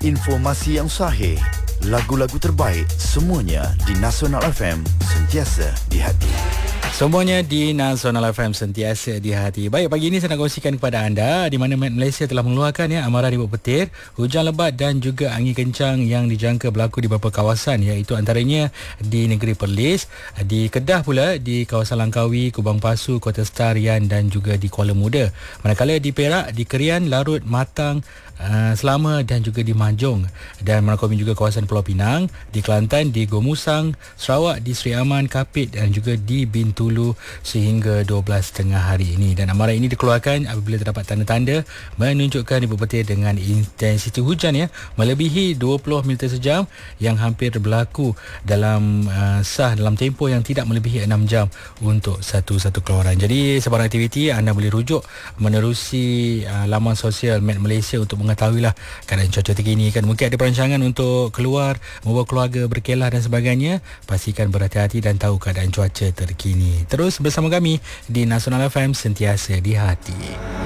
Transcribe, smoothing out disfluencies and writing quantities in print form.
Informasi yang sahih, lagu-lagu terbaik, semuanya di Nasional FM, sentiasa di hati. Semuanya di Nasional FM, sentiasa di hati. Baik, pagi ini saya nak kongsikan kepada anda di mana Malaysia telah mengeluarkan amaran ribut petir, hujan lebat dan juga angin kencang yang dijangka berlaku di beberapa kawasan, iaitu antaranya di negeri Perlis, di Kedah pula, di kawasan Langkawi, Kubang Pasu, Kota Setarian dan juga di Kuala Muda. Manakala di Perak, di Kerian, Larut, Matang, Selama dan juga di Mahjong, dan merangkumi juga kawasan Pulau Pinang, di Kelantan, di Gomusang, Sarawak, di Seri Aman, Kapit dan juga di Bintulu sehingga 12.30 hari ini. Dan amaran ini dikeluarkan apabila terdapat tanda-tanda menunjukkan ribut petir dengan intensiti hujan melebihi 20 mil sejam yang hampir berlaku dalam dalam tempoh yang tidak melebihi 6 jam untuk satu-satu keluaran. Jadi sebarang aktiviti anda boleh rujuk menerusi laman sosial Met Malaysia untuk mengetahuilah keadaan cuaca terkini kan. Mungkin ada perancangan untuk keluar, membawa keluarga berkelah dan sebagainya. Pastikan berhati-hati dan tahu keadaan cuaca terkini. Terus bersama kami di Nasional FM, sentiasa di hati.